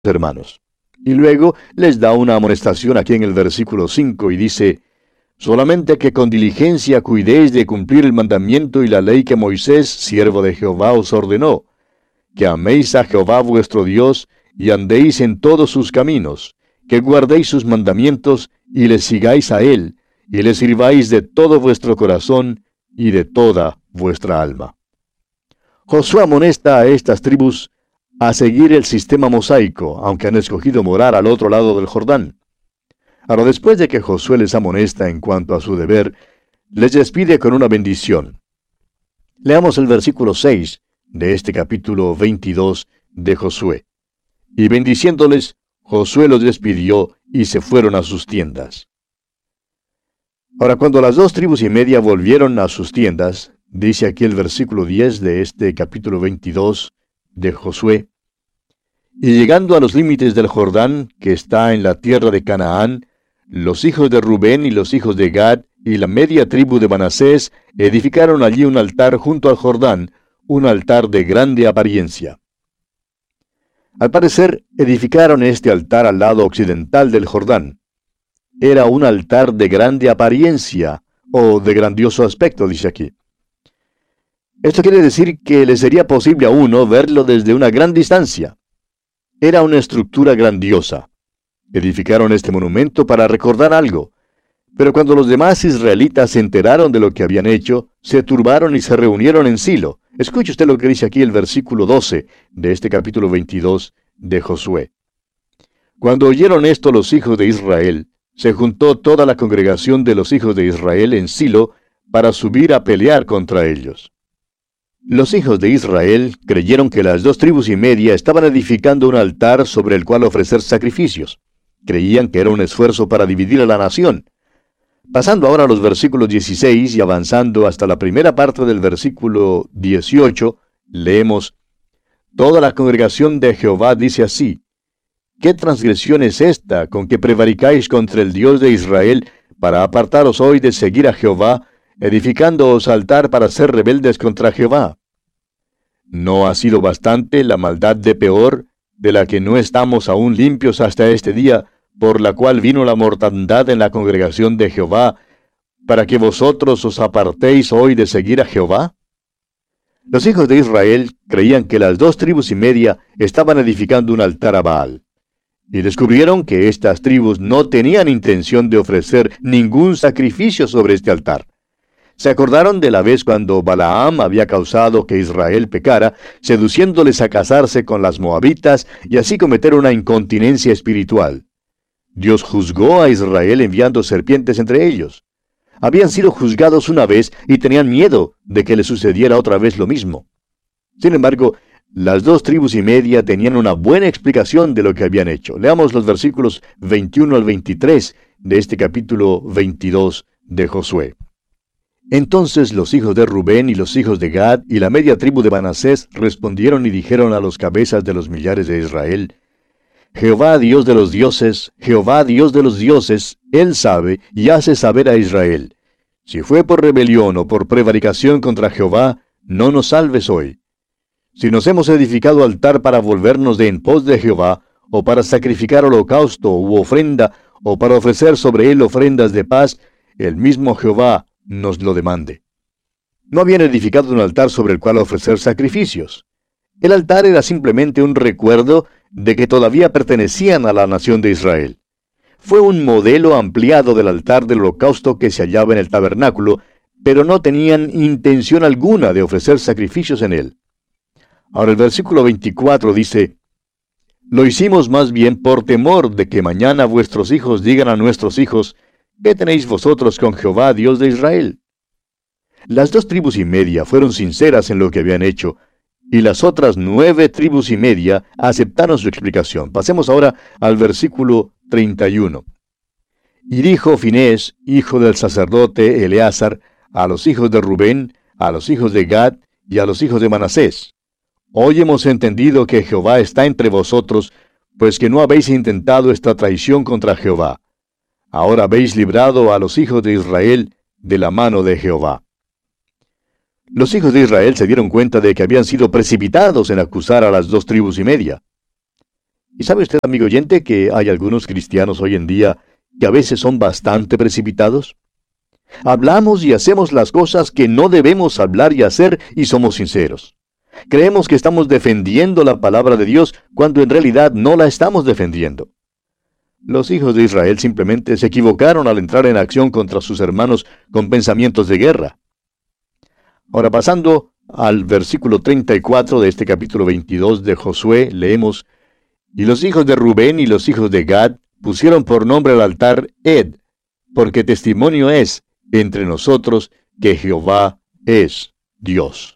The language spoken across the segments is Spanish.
hermanos. Y luego les da una amonestación aquí en el versículo 5 y dice: solamente que con diligencia cuidéis de cumplir el mandamiento y la ley que Moisés, siervo de Jehová, os ordenó, que améis a Jehová vuestro Dios, y andéis en todos sus caminos, que guardéis sus mandamientos, y le sigáis a él, y le sirváis de todo vuestro corazón, y de toda vuestra alma. Josué amonesta a estas tribus a seguir el sistema mosaico, aunque han escogido morar al otro lado del Jordán. Ahora, después de que Josué les amonesta en cuanto a su deber, les despide con una bendición. Leamos el versículo 6 de este capítulo 22 de Josué. Y bendiciéndoles, Josué los despidió y se fueron a sus tiendas. Ahora, cuando las 2,5 tribus volvieron a sus tiendas, dice aquí el versículo 10 de este capítulo 22 de Josué: y llegando a los límites del Jordán, que está en la tierra de Canaán, los hijos de Rubén y los hijos de Gad y la media tribu de Manasés edificaron allí un altar junto al Jordán, un altar de grande apariencia. Al parecer, edificaron este altar al lado occidental del Jordán. Era un altar de grande apariencia, o de grandioso aspecto, dice aquí. Esto quiere decir que le sería posible a uno verlo desde una gran distancia. Era una estructura grandiosa. Edificaron este monumento para recordar algo. Pero cuando los demás israelitas se enteraron de lo que habían hecho, se turbaron y se reunieron en Silo. Escuche usted lo que dice aquí el versículo 12 de este capítulo 22 de Josué. Cuando oyeron esto los hijos de Israel, se juntó toda la congregación de los hijos de Israel en Silo para subir a pelear contra ellos. Los hijos de Israel creyeron que las 2,5 tribus estaban edificando un altar sobre el cual ofrecer sacrificios. Creían que era un esfuerzo para dividir a la nación. Pasando ahora a los versículos 16 y avanzando hasta la primera parte del versículo 18, leemos: toda la congregación de Jehová dice así: ¿qué transgresión es esta con que prevaricáis contra el Dios de Israel para apartaros hoy de seguir a Jehová, edificándoos altar para ser rebeldes contra Jehová? ¿No ha sido bastante la maldad de Peor, de la que no estamos aún limpios hasta este día, por la cual vino la mortandad en la congregación de Jehová, para que vosotros os apartéis hoy de seguir a Jehová? Los hijos de Israel creían que las 2,5 tribus estaban edificando un altar a Baal, y descubrieron que estas tribus no tenían intención de ofrecer ningún sacrificio sobre este altar. Se acordaron de la vez cuando Balaam había causado que Israel pecara, seduciéndoles a casarse con las moabitas y así cometer una incontinencia espiritual. Dios juzgó a Israel enviando serpientes entre ellos. Habían sido juzgados una vez y tenían miedo de que les sucediera otra vez lo mismo. Sin embargo, las 2,5 tribus tenían una buena explicación de lo que habían hecho. Leamos los versículos 21 al 23 de este capítulo 22 de Josué. Entonces los hijos de Rubén y los hijos de Gad y la media tribu de Manasés respondieron y dijeron a los cabezas de los millares de Israel: Jehová Dios de los dioses, Jehová Dios de los dioses, Él sabe y hace saber a Israel. Si fue por rebelión o por prevaricación contra Jehová, no nos salves hoy. Si nos hemos edificado altar para volvernos de en pos de Jehová, o para sacrificar holocausto u ofrenda, o para ofrecer sobre él ofrendas de paz, el mismo Jehová nos lo demande. No habían edificado un altar sobre el cual ofrecer sacrificios. El altar era simplemente un recuerdo de que todavía pertenecían a la nación de Israel. Fue un modelo ampliado del altar del holocausto que se hallaba en el tabernáculo, pero no tenían intención alguna de ofrecer sacrificios en él. Ahora el versículo 24 dice: Lo hicimos más bien por temor de que mañana vuestros hijos digan a nuestros hijos: ¿qué tenéis vosotros con Jehová, Dios de Israel? Las 2,5 tribus fueron sinceras en lo que habían hecho, y las otras 9,5 tribus aceptaron su explicación. Pasemos ahora al versículo 31. Y dijo Finés, hijo del sacerdote Eleazar, a los hijos de Rubén, a los hijos de Gad y a los hijos de Manasés: Hoy hemos entendido que Jehová está entre vosotros, pues que no habéis intentado esta traición contra Jehová. Ahora habéis librado a los hijos de Israel de la mano de Jehová. Los hijos de Israel se dieron cuenta de que habían sido precipitados en acusar a las 2,5 tribus. ¿Y sabe usted, amigo oyente, que hay algunos cristianos hoy en día que a veces son bastante precipitados? Hablamos y hacemos las cosas que no debemos hablar y hacer y somos sinceros. Creemos que estamos defendiendo la palabra de Dios cuando en realidad no la estamos defendiendo. Los hijos de Israel simplemente se equivocaron al entrar en acción contra sus hermanos con pensamientos de guerra. Ahora, pasando al versículo 34 de este capítulo 22 de Josué, leemos: Y los hijos de Rubén y los hijos de Gad pusieron por nombre al altar Ed, porque testimonio es entre nosotros que Jehová es Dios.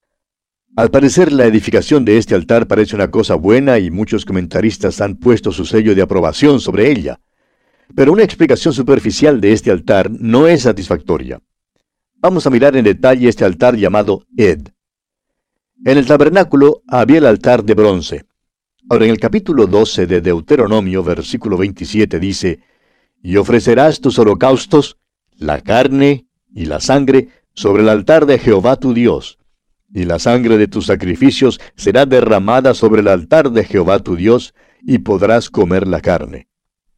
Al parecer, la edificación de este altar parece una cosa buena y muchos comentaristas han puesto su sello de aprobación sobre ella. Pero una explicación superficial de este altar no es satisfactoria. Vamos a mirar en detalle este altar llamado Ed. En el tabernáculo había el altar de bronce. Ahora, en el capítulo 12 de Deuteronomio, versículo 27 dice: Y ofrecerás tus holocaustos, la carne y la sangre, sobre el altar de Jehová tu Dios. Y la sangre de tus sacrificios será derramada sobre el altar de Jehová tu Dios, y podrás comer la carne.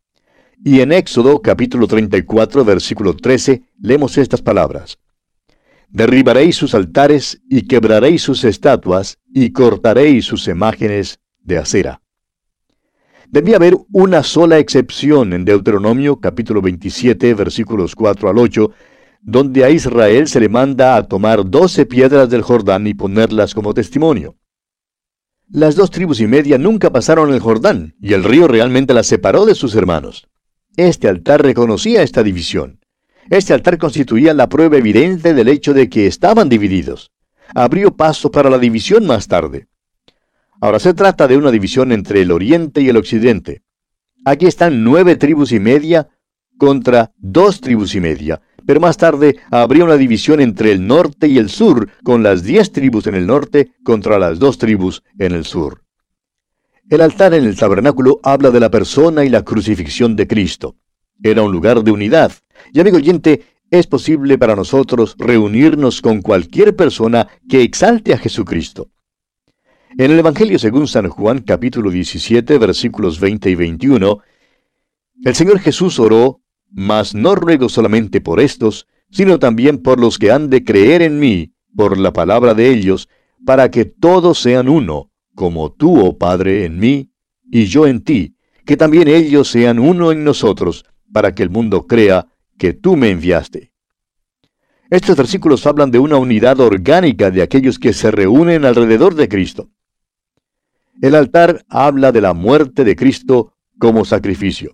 Y en Éxodo, capítulo 34, versículo 13, leemos estas palabras: Derribaréis sus altares, y quebraréis sus estatuas, y cortaréis sus imágenes de acera. Debía haber una sola excepción en Deuteronomio, capítulo 27, versículos 4 al 8, donde a Israel se le manda a tomar 12 piedras del Jordán y ponerlas como testimonio. Las 2,5 tribus nunca pasaron el Jordán, y el río realmente las separó de sus hermanos. Este altar reconocía esta división. Este altar constituía la prueba evidente del hecho de que estaban divididos. Abrió paso para la división más tarde. Ahora se trata de una división entre el oriente y el occidente. Aquí están 9,5 tribus contra 2,5 tribus, pero más tarde habría una división entre el norte y el sur, con las 10 tribus en el norte contra las 2 tribus en el sur. El altar en el tabernáculo habla de la persona y la crucifixión de Cristo. Era un lugar de unidad. Y amigo oyente, es posible para nosotros reunirnos con cualquier persona que exalte a Jesucristo. En el Evangelio según San Juan, capítulo 17, versículos 20 y 21, el Señor Jesús oró: Mas no ruego solamente por estos, sino también por los que han de creer en mí, por la palabra de ellos, para que todos sean uno, como tú, oh Padre, en mí, y yo en ti, que también ellos sean uno en nosotros, para que el mundo crea que tú me enviaste. Estos versículos hablan de una unidad orgánica de aquellos que se reúnen alrededor de Cristo. El altar habla de la muerte de Cristo como sacrificio.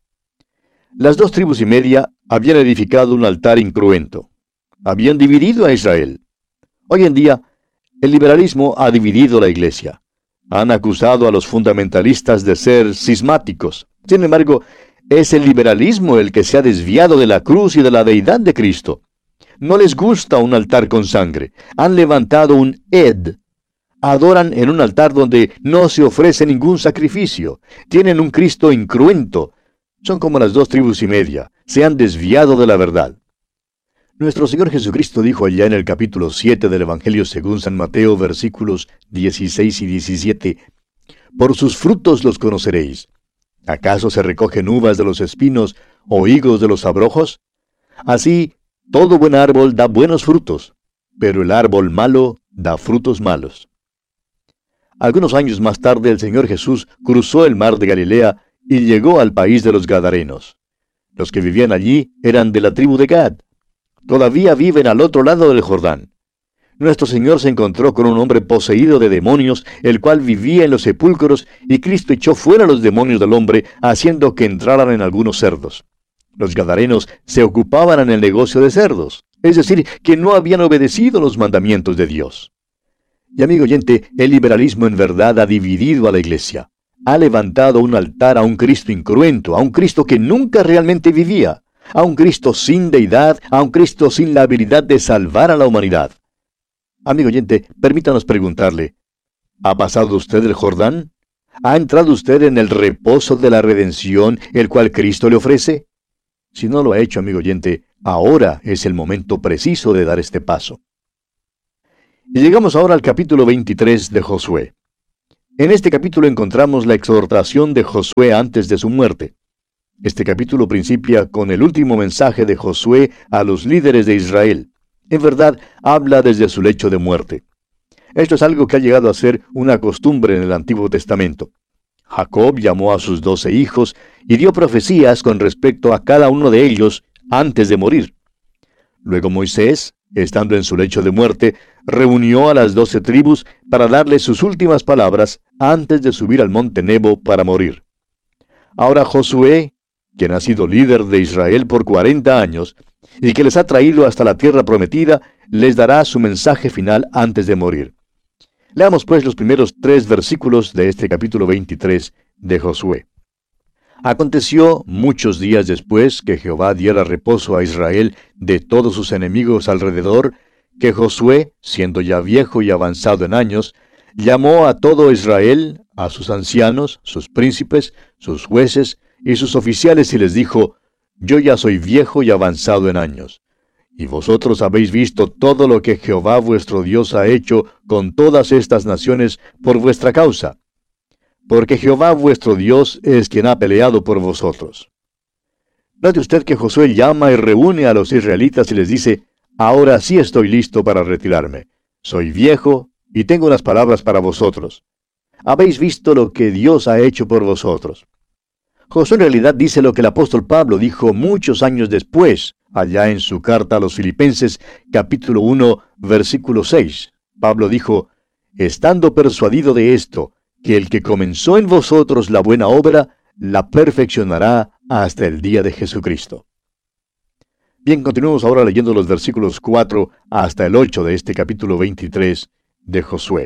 Las 2,5 tribus habían edificado un altar incruento. Habían dividido a Israel. Hoy en día, el liberalismo ha dividido la iglesia. Han acusado a los fundamentalistas de ser cismáticos. Sin embargo, es el liberalismo el que se ha desviado de la cruz y de la deidad de Cristo. No les gusta un altar con sangre. Han levantado un Ed. Adoran en un altar donde no se ofrece ningún sacrificio. Tienen un Cristo incruento. Son como las 2,5 tribus. Se han desviado de la verdad. Nuestro Señor Jesucristo dijo allá en el capítulo 7 del Evangelio según San Mateo, versículos 16 y 17, Por sus frutos los conoceréis. ¿Acaso se recogen uvas de los espinos o higos de los abrojos? Así, todo buen árbol da buenos frutos, pero el árbol malo da frutos malos. Algunos años más tarde el Señor Jesús cruzó el mar de Galilea y llegó al país de los Gadarenos. Los que vivían allí eran de la tribu de Gad. Todavía viven al otro lado del Jordán. Nuestro Señor se encontró con un hombre poseído de demonios, el cual vivía en los sepulcros, y Cristo echó fuera los demonios del hombre, haciendo que entraran en algunos cerdos. Los gadarenos se ocupaban en el negocio de cerdos, es decir, que no habían obedecido los mandamientos de Dios. Y amigo oyente, el liberalismo en verdad ha dividido a la iglesia. Ha levantado un altar a un Cristo incruento, a un Cristo que nunca realmente vivía, a un Cristo sin deidad, a un Cristo sin la habilidad de salvar a la humanidad. Amigo oyente, permítanos preguntarle, ¿ha pasado usted el Jordán? ¿Ha entrado usted en el reposo de la redención, el cual Cristo le ofrece? Si no lo ha hecho, amigo oyente, ahora es el momento preciso de dar este paso. Y llegamos ahora al capítulo 23 de Josué. En este capítulo encontramos la exhortación de Josué antes de su muerte. Este capítulo principia con el último mensaje de Josué a los líderes de Israel. En verdad, habla desde su lecho de muerte. Esto es algo que ha llegado a ser una costumbre en el Antiguo Testamento. Jacob llamó a sus 12 hijos y dio profecías con respecto a cada uno de ellos antes de morir. Luego Moisés, estando en su lecho de muerte, reunió a las 12 tribus para darles sus últimas palabras antes de subir al monte Nebo para morir. Ahora Josué, quien ha sido líder de Israel por 40 años y que les ha traído hasta la tierra prometida, les dará su mensaje final antes de morir. Leamos pues los primeros 3 versículos de este capítulo 23 de Josué. Aconteció muchos días después que Jehová diera reposo a Israel de todos sus enemigos alrededor, que Josué, siendo ya viejo y avanzado en años, llamó a todo Israel, a sus ancianos, sus príncipes, sus jueces y sus oficiales y les dijo: Yo ya soy viejo y avanzado en años. Y vosotros habéis visto todo lo que Jehová vuestro Dios ha hecho con todas estas naciones por vuestra causa. Porque Jehová vuestro Dios es quien ha peleado por vosotros. Note usted que Josué llama y reúne a los israelitas y les dice: Ahora sí estoy listo para retirarme. Soy viejo y tengo unas palabras para vosotros. Habéis visto lo que Dios ha hecho por vosotros. Josué en realidad dice lo que el apóstol Pablo dijo muchos años después, allá en su carta a los Filipenses, capítulo 1, versículo 6. Pablo dijo: Estando persuadido de esto, que el que comenzó en vosotros la buena obra, la perfeccionará hasta el día de Jesucristo. Bien, continuemos ahora leyendo los versículos 4 hasta el 8 de este capítulo 23 de Josué.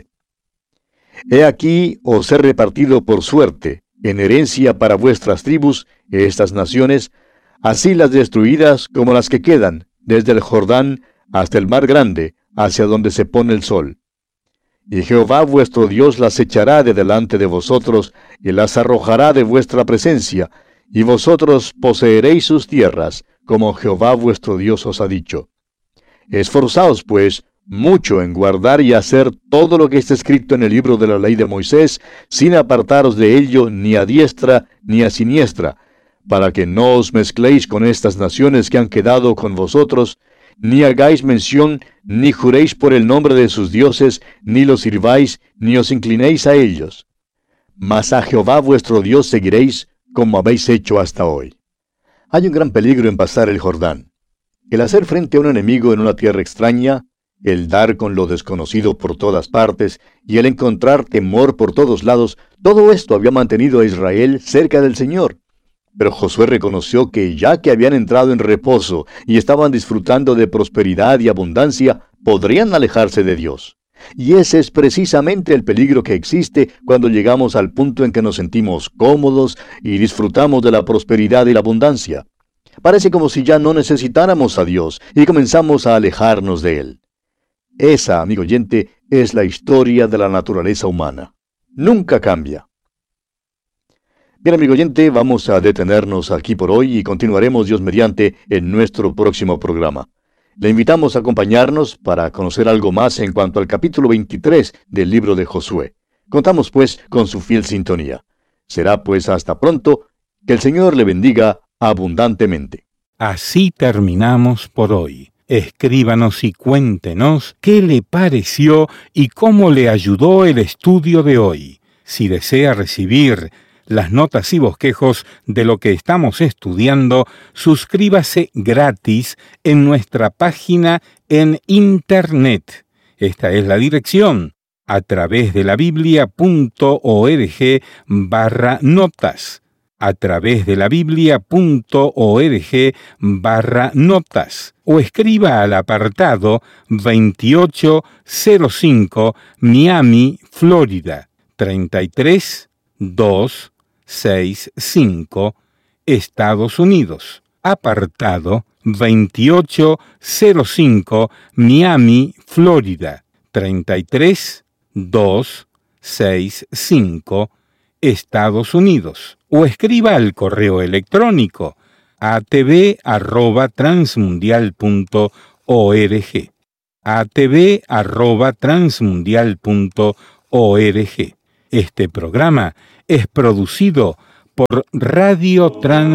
He aquí os he repartido por suerte, en herencia para vuestras tribus, estas naciones, así las destruidas como las que quedan, desde el Jordán hasta el mar grande, hacia donde se pone el sol. Y Jehová vuestro Dios las echará de delante de vosotros, y las arrojará de vuestra presencia, y vosotros poseeréis sus tierras, como Jehová vuestro Dios os ha dicho. Esforzaos, pues, mucho en guardar y hacer todo lo que está escrito en el libro de la ley de Moisés, sin apartaros de ello ni a diestra ni a siniestra, para que no os mezcléis con estas naciones que han quedado con vosotros, ni hagáis mención, ni juréis por el nombre de sus dioses, ni los sirváis, ni os inclinéis a ellos. Mas a Jehová vuestro Dios seguiréis, como habéis hecho hasta hoy. Hay un gran peligro en pasar el Jordán. El hacer frente a un enemigo en una tierra extraña, el dar con lo desconocido por todas partes, y el encontrar temor por todos lados, todo esto había mantenido a Israel cerca del Señor. Pero Josué reconoció que ya que habían entrado en reposo y estaban disfrutando de prosperidad y abundancia, podrían alejarse de Dios. Y ese es precisamente el peligro que existe cuando llegamos al punto en que nos sentimos cómodos y disfrutamos de la prosperidad y la abundancia. Parece como si ya no necesitáramos a Dios y comenzamos a alejarnos de Él. Esa, amigo oyente, es la historia de la naturaleza humana. Nunca cambia. Bien, amigo oyente, vamos a detenernos aquí por hoy y continuaremos, Dios mediante, en nuestro próximo programa. Le invitamos a acompañarnos para conocer algo más en cuanto al capítulo 23 del libro de Josué. Contamos, pues, con su fiel sintonía. Será, pues, hasta pronto. Que el Señor le bendiga abundantemente. Así terminamos por hoy. Escríbanos y cuéntenos qué le pareció y cómo le ayudó el estudio de hoy. Si desea recibir las notas y bosquejos de lo que estamos estudiando, suscríbase gratis en nuestra página en Internet. Esta es la dirección: a través de la biblia.org/notas. A través de la biblia.org/notas. O escriba al apartado 2805 Miami, Florida, 33265, Estados Unidos. Apartado 2805 Miami, Florida, 33265, Estados Unidos. O escriba al correo electrónico atv@transmundial.org. atv@transmundial.org. Este programa es producido por Radio Trans